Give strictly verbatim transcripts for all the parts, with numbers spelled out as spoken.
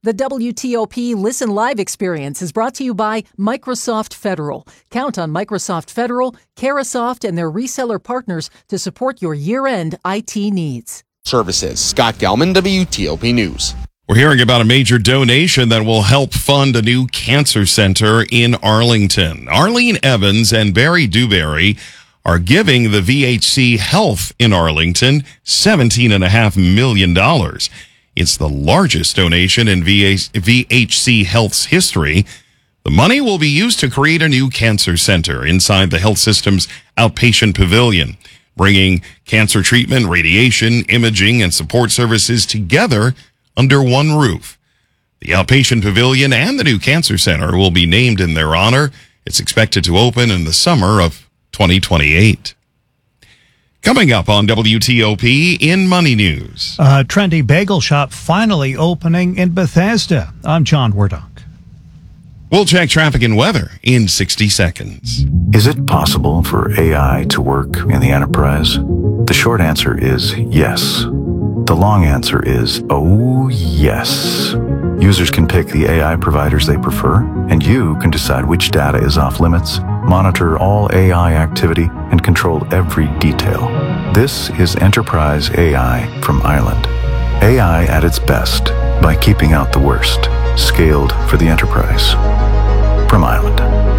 The W T O P Listen Live experience is brought to you by Microsoft Federal. Count on Microsoft Federal, Carasoft, and their reseller partners to support your year-end I T needs. Services. Scott Gelman, W T O P News. We're hearing about a major donation that will help fund a new cancer center in Arlington. Arlene Evans and Barry Dewberry are giving the V H C Health in Arlington seventeen point five million dollars. It's the largest donation in V H C Health's history. The money will be used to create a new cancer center inside the health system's outpatient pavilion, bringing cancer treatment, radiation, imaging, and support services together under one roof. The outpatient pavilion and the new cancer center will be named in their honor. It's expected to open in the summer of twenty twenty-eight. Coming up on W T O P in Money News. A trendy bagel shop finally opening in Bethesda. I'm John Wardock. We'll check traffic and weather in sixty seconds. Is it possible for A I to work in the enterprise? The short answer is yes. The long answer is, oh yes. Users can pick the A I providers they prefer, and you can decide which data is off limits, monitor all A I activity, and control every detail. This is Enterprise A I from Island. A I at its best by keeping out the worst. Scaled for the enterprise. From Island.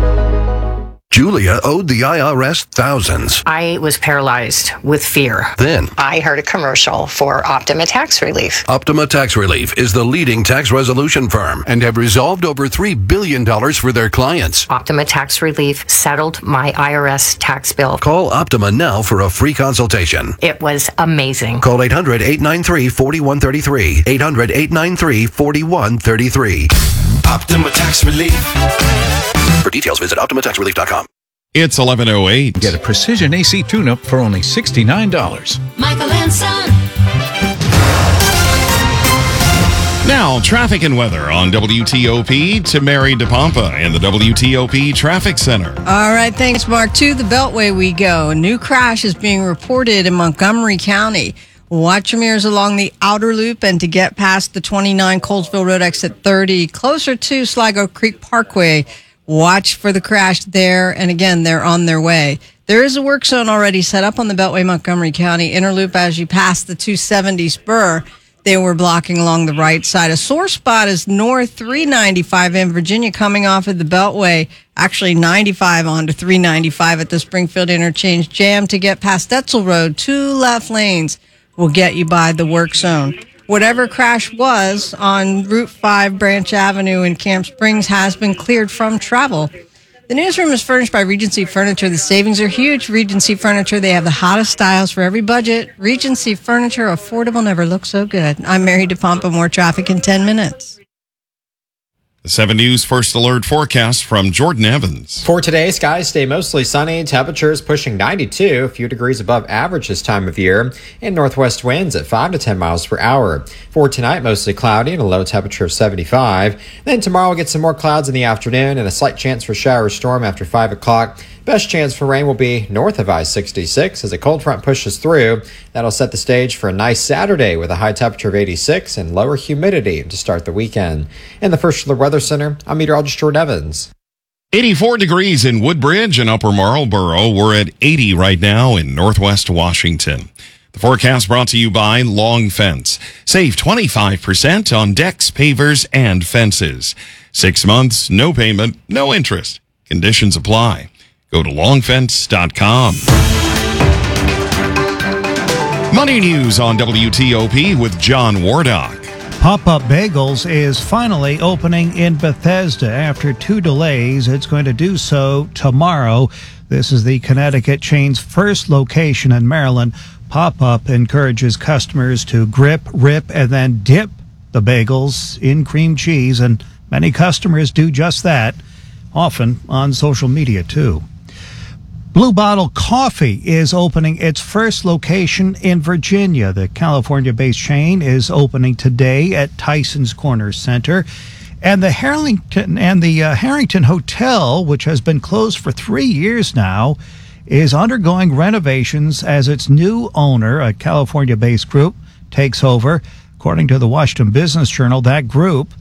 Julia owed the I R S thousands. I was paralyzed with fear. Then I heard a commercial for Optima Tax Relief. Optima Tax Relief is the leading tax resolution firm and have resolved over three billion dollars for their clients. Optima Tax Relief settled my I R S tax bill. Call Optima now for a free consultation. It was amazing. Call eight hundred, eight nine three, four one three three. eight hundred, eight nine three, four one three three. Optima Tax Relief. For details, visit Optima Tax Relief dot com. It's eleven oh eight. Get a precision A C tune-up for only sixty-nine dollars. Michael and Son. Now, traffic and weather on W T O P to Mary DePompa in the W T O P Traffic Center. All right, thanks, Mark. To the Beltway we go. A new crash is being reported in Montgomery County. Watch your mirrors along the outer loop and to get past the twenty-nine Colesville Road exit thirty, closer to Sligo Creek Parkway. Watch for the crash there, and again, they're on their way. There is a work zone already set up on the Beltway Montgomery County inner loop as you pass the two seventy spur. They were blocking along the right side. A sore spot is north three ninety-five in Virginia coming off of the Beltway, actually ninety-five onto three ninety-five at the Springfield interchange. Jam to get past Etzel Road. Two left lanes will get you by the work zone. Whatever crash was on Route five Branch Avenue in Camp Springs has been cleared from travel. The newsroom is furnished by Regency Furniture. The savings are huge. Regency Furniture, they have the hottest styles for every budget. Regency Furniture, affordable, never looked so good. I'm Mary DePompa. More traffic in ten minutes. The seven News First Alert forecast from Jordan Evans. For today, skies stay mostly sunny. Temperatures pushing ninety-two, a few degrees above average this time of year, and northwest winds at five to ten miles per hour. For tonight, mostly cloudy and a low temperature of seventy-five. Then tomorrow we'll get some more clouds in the afternoon and a slight chance for shower or storm after five o'clock. Best chance for rain will be north of I sixty-six as a cold front pushes through. That'll set the stage for a nice Saturday with a high temperature of eighty-six and lower humidity to start the weekend. In the First Alert Weather Center, I'm meteorologist Jordan Evans. eighty-four degrees in Woodbridge and Upper Marlboro. We're at eighty right now in Northwest Washington. The forecast brought to you by Long Fence. Save twenty-five percent on decks, pavers, and fences. Six months, no payment, no interest. Conditions apply. Go to long fence dot com. Money News on W T O P with John Wardock. Pop-Up Bagels is finally opening in Bethesda. After two delays, it's going to do so tomorrow. This is the Connecticut chain's first location in Maryland. Pop-Up encourages customers to grip, rip, and then dip the bagels in cream cheese, and many customers do just that, often on social media too. Blue Bottle Coffee is opening its first location in Virginia. The California-based chain is opening today at Tyson's Corner Center. And the Harrington and the uh, Harrington Hotel, which has been closed for three years now, is undergoing renovations as its new owner, a California-based group, takes over. According to the Washington Business Journal, that group